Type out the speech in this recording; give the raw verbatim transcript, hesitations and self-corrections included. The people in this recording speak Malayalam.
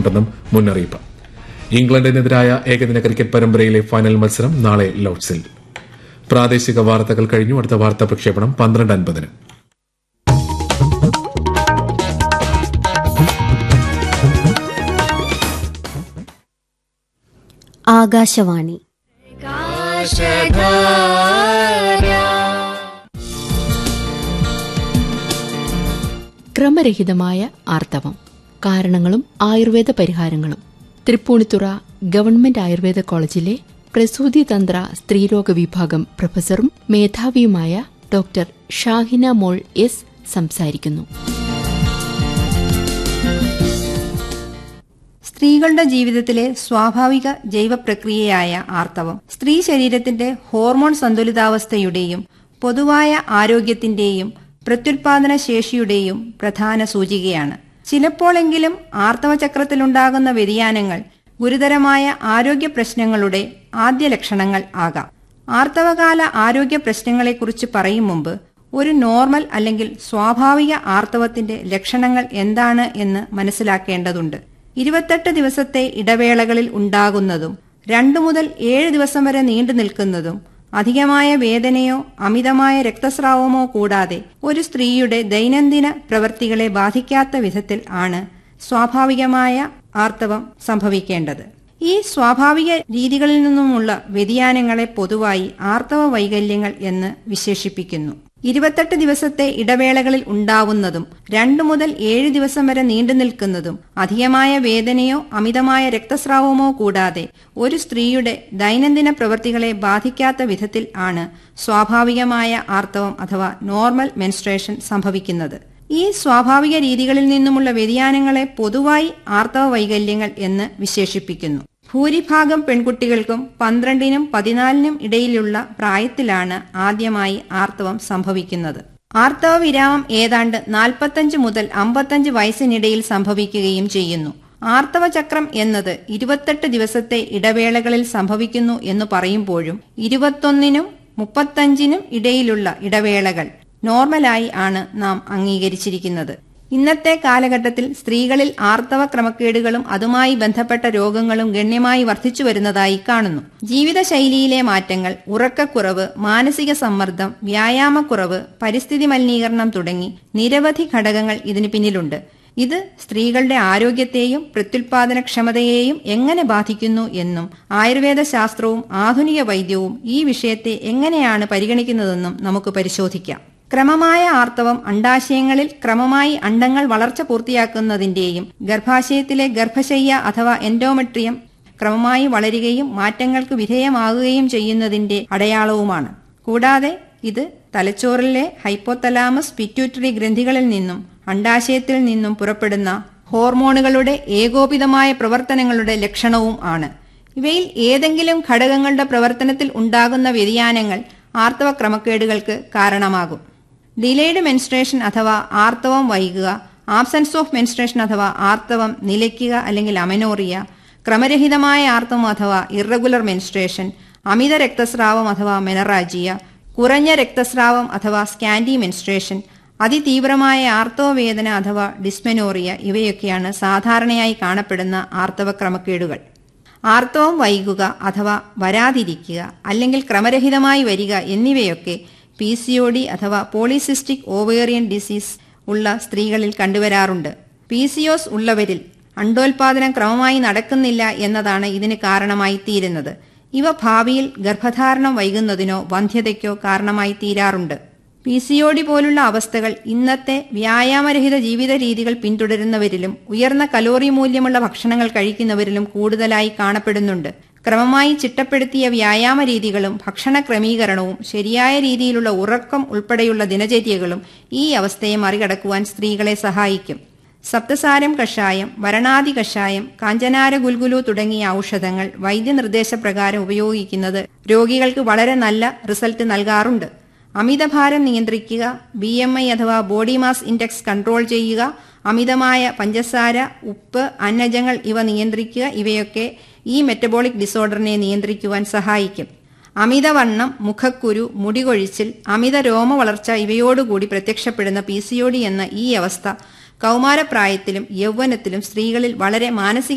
സാധ്യതയുണ്ടെന്നും മുന്നറിയിപ്പ്. ഇംഗ്ലണ്ടിനെതിരായ ഏകദിന ക്രിക്കറ്റ് പരമ്പരയിലെ ഫൈനൽ മത്സരം നാളെ ലോർഡ്സിൽ. പ്രാദേശിക വാർത്തകൾ കഴിഞ്ഞു. അടുത്ത വാർത്താ പ്രക്ഷേപണം പന്ത്രണ്ട് അൻപതിന്. ആകാശവാണി. ക്രമരഹിതമായ ആർത്തവം, കാരണങ്ങളും ആയുർവേദ പരിഹാരങ്ങളും. തൃപ്പൂണിത്തുറ ഗവൺമെന്റ് ആയുർവേദ കോളേജിലെ പ്രസൂതി തന്ത്ര സ്ത്രീരോഗ വിഭാഗം പ്രൊഫസറും മേധാവിയുമായ ഡോക്ടർ ഷാഹിന മോൾ എസ് സംസാരിക്കുന്നു. സ്ത്രീകളുടെ ജീവിതത്തിലെ സ്വാഭാവിക ജൈവപ്രക്രിയയായ ആർത്തവം സ്ത്രീ ശരീരത്തിന്റെ ഹോർമോൺ സന്തുലിതാവസ്ഥയുടെയും പൊതുവായ ആരോഗ്യത്തിന്റെയും പ്രത്യുൽപാദന ശേഷിയുടെയും പ്രധാന സൂചികയാണ്. ചിലപ്പോഴെങ്കിലും ആർത്തവചക്രത്തിലുണ്ടാകുന്ന വ്യതിയാനങ്ങൾ ഗുരുതരമായ ആരോഗ്യ പ്രശ്നങ്ങളുടെ ആദ്യ ലക്ഷണങ്ങൾ ആകാം. ആർത്തവകാല ആരോഗ്യ പ്രശ്നങ്ങളെക്കുറിച്ച് പറയും മുമ്പ് ഒരു നോർമൽ അല്ലെങ്കിൽ സ്വാഭാവിക ആർത്തവത്തിന്റെ ലക്ഷണങ്ങൾ എന്താണ് എന്ന് മനസ്സിലാക്കേണ്ടതുണ്ട്. ഇരുപത്തെട്ട് ദിവസത്തെ ഇടവേളകളിൽ ഉണ്ടാകുന്നതും രണ്ടു മുതൽ ഏഴ് ദിവസം വരെ നീണ്ടു നിൽക്കുന്നതും അധികമായ വേദനയോ അമിതമായ രക്തസ്രാവമോ കൂടാതെ ഒരു സ്ത്രീയുടെ ദൈനംദിന പ്രവൃത്തികളെ ബാധിക്കാത്ത വിധത്തിൽ ആണ് സ്വാഭാവികമായ ആർത്തവം സംഭവിക്കേണ്ടത്. ഈ സ്വാഭാവിക രീതികളിൽ നിന്നുമുള്ള വ്യതിയാനങ്ങളെ പൊതുവായി ആർത്തവ വൈകല്യങ്ങൾ എന്ന് വിശേഷിപ്പിക്കുന്നു. ഇരുപത്തെട്ട് ദിവസത്തെ ഇടവേളകളിൽ ഉണ്ടാവുന്നതും രണ്ടു മുതൽ ഏഴ് ദിവസം വരെ നീണ്ടു നിൽക്കുന്നതും അധികമായ വേദനയോ അമിതമായ രക്തസ്രാവമോ കൂടാതെ ഒരു സ്ത്രീയുടെ ദൈനംദിന പ്രവൃത്തികളെ ബാധിക്കാത്ത വിധത്തിൽ ആണ് സ്വാഭാവികമായ ആർത്തവം അഥവാ നോർമൽ മെൻസ്ട്രേഷൻ സംഭവിക്കുന്നത്. ഈ സ്വാഭാവിക രീതികളിൽ നിന്നുമുള്ള വ്യതിയാനങ്ങളെ പൊതുവായി ആർത്തവ വൈകല്യങ്ങൾ എന്ന് വിശേഷിപ്പിക്കുന്നു. ഭൂരിഭാഗം പെൺകുട്ടികൾക്കും പന്ത്രണ്ടിനും പതിനാലിനും ഇടയിലുള്ള പ്രായത്തിലാണ് ആദ്യമായി ആർത്തവം സംഭവിക്കുന്നത്. ആർത്തവ വിരാമം ഏതാണ്ട് നാൽപ്പത്തഞ്ച് മുതൽ അമ്പത്തഞ്ച് വയസ്സിനിടയിൽ സംഭവിക്കുകയും ചെയ്യുന്നു. ആർത്തവ ചക്രം എന്നത് ഇരുപത്തെട്ട് ദിവസത്തെ ഇടവേളകളിൽ സംഭവിക്കുന്നു എന്ന് പറയുമ്പോഴും ഇരുപത്തൊന്നിനും മുപ്പത്തഞ്ചിനും ഇടയിലുള്ള ഇടവേളകൾ നോർമലായി ആണ് നാം അംഗീകരിച്ചിരിക്കുന്നത്. ഇന്നത്തെ കാലഘട്ടത്തിൽ സ്ത്രീകളിൽ ആർത്തവ ക്രമക്കേടുകളും അതുമായി ബന്ധപ്പെട്ട രോഗങ്ങളും ഗണ്യമായി വർദ്ധിച്ചു വരുന്നതായി കാണുന്നു. ജീവിതശൈലിയിലെ മാറ്റങ്ങൾ, ഉറക്കക്കുറവ്, മാനസിക സമ്മർദ്ദം, വ്യായാമക്കുറവ്, പരിസ്ഥിതി മലിനീകരണം തുടങ്ങി നിരവധി ഘടകങ്ങൾ ഇതിന് പിന്നിലുണ്ട്. ഇത് സ്ത്രീകളുടെ ആരോഗ്യത്തെയും പ്രത്യുൽപാദനക്ഷമതയെയും എങ്ങനെ ബാധിക്കുന്നു എന്നും ആയുർവേദ ശാസ്ത്രവും ആധുനിക വൈദ്യവും ഈ വിഷയത്തെ എങ്ങനെയാണ് പരിഗണിക്കുന്നതെന്നും നമുക്ക് പരിശോധിക്കാം. ക്രമമായ ആർത്തവം അണ്ഡാശയങ്ങളിൽ ക്രമമായി അണ്ഡങ്ങൾ വളർച്ച പൂർത്തിയാക്കുന്നതിന്റെയും ഗർഭാശയത്തിലെ ഗർഭശയ്യ അഥവാ എൻഡോമെട്രിയം ക്രമമായി വളരുകയും മാറ്റങ്ങൾക്ക് വിധേയമാകുകയും ചെയ്യുന്നതിന്റെ അടയാളവുമാണ്. കൂടാതെ ഇത് തലച്ചോറിലെ ഹൈപ്പോതലാമസ് പിറ്റ്യൂട്ടറി ഗ്രന്ഥികളിൽ നിന്നും അണ്ഡാശയത്തിൽ നിന്നും പുറപ്പെടുന്ന ഹോർമോണുകളുടെ ഏകോപിതമായ പ്രവർത്തനങ്ങളുടെ ലക്ഷണവും ആണ്. ഇവയിൽ ഏതെങ്കിലും ഘടകങ്ങളുടെ പ്രവർത്തനത്തിൽ ഉണ്ടാകുന്ന വ്യതിയാനങ്ങൾ ആർത്തവ ക്രമക്കേടുകൾക്ക് കാരണമാകും. ഡിലേഡ് മെൻസ്ട്രേഷൻ അഥവാ ആർത്തവം വൈകുക, ആബ്സൻസ് ഓഫ് മെൻസ്ട്രേഷൻ അഥവാ ആർത്തവം നിലയ്ക്കുക അല്ലെങ്കിൽ അമെനോറിയ, ക്രമരഹിതമായ ആർത്തവം അഥവാ ഇറഗുലർ മെൻസ്ട്രേഷൻ, അമിത രക്തസ്രാവം അഥവാ മെനറാജിയ, കുറഞ്ഞ രക്തസ്രാവം അഥവാ സ്കാൻഡി മെൻസ്ട്രേഷൻ, അതിതീവ്രമായ ആർത്തവ വേദന അഥവാ ഡിസ്മെനോറിയ ഇവയൊക്കെയാണ് സാധാരണയായി കാണപ്പെടുന്ന ആർത്തവ ക്രമക്കേടുകൾ. ആർത്തവം വൈകുക അഥവാ വരാതിരിക്കുക അല്ലെങ്കിൽ ക്രമരഹിതമായി വരിക എന്നിവയൊക്കെ പി സി ഒ ഡി അഥവാ പോളിസിസ്റ്റിക് ഓവേറിയൻ ഡിസീസ് ഉള്ള സ്ത്രീകളിൽ കണ്ടുവരാറുണ്ട്. പി സി ഒസ് ഉള്ളവരിൽ അണ്ഡോൽപാദനം ക്രമമായി നടക്കുന്നില്ല എന്നതാണ് ഇതിന് കാരണമായി തീരുന്നത്. ഇവ ഭാവിയിൽ ഗർഭധാരണം വൈകുന്നതിനോ വന്ധ്യതയ്ക്കോ കാരണമായി തീരാറുണ്ട്. പി സി ഒ ഡി പോലുള്ള അവസ്ഥകൾ ഇന്നത്തെ വ്യായാമരഹിത ജീവിത രീതികൾ പിന്തുടരുന്നവരിലും ഉയർന്ന കലോറി മൂല്യമുള്ള ഭക്ഷണങ്ങൾ കഴിക്കുന്നവരിലും കൂടുതലായി കാണപ്പെടുന്നുണ്ട്. ക്രമമായി ചിട്ടപ്പെടുത്തിയ വ്യായാമ രീതികളും ഭക്ഷണ ക്രമീകരണവും ശരിയായ രീതിയിലുള്ള ഉറക്കം ഉൾപ്പെടെയുള്ള ദിനചര്യകളും ഈ അവസ്ഥയെ മറികടക്കുവാൻ സ്ത്രീകളെ സഹായിക്കും. സപ്തസാരം കഷായം, വരണാദി കഷായം, കാഞ്ചനാര ഗുൽഗുലു തുടങ്ങിയ ഔഷധങ്ങൾ വൈദ്യനിർദ്ദേശപ്രകാരം ഉപയോഗിക്കുന്നത് രോഗികൾക്ക് വളരെ നല്ല റിസൾട്ട് നൽകാറുണ്ട്. അമിതഭാരം നിയന്ത്രിക്കുക, ബി എം ഐ അഥവാ ബോഡി മാസ് ഇൻഡെക്സ് കൺട്രോൾ ചെയ്യുക, അമിതമായ പഞ്ചസാര, ഉപ്പ്, അന്നജങ്ങൾ ഇവ നിയന്ത്രിക്കുക ഇവയൊക്കെ ഈ മെറ്റബോളിക് ഡിസോർഡറിനെ നിയന്ത്രിക്കുവാൻ സഹായിക്കും. അമിതവണ്ണം, മുഖക്കുരു, മുടികൊഴിച്ചിൽ, അമിത രോമ വളർച്ച ഇവയോടുകൂടി പ്രത്യക്ഷപ്പെടുന്ന പി സി ഒ ഡി എന്ന ഈ അവസ്ഥ കൗമാരപ്രായത്തിലും യൗവനത്തിലും സ്ത്രീകളിൽ വളരെ മാനസിക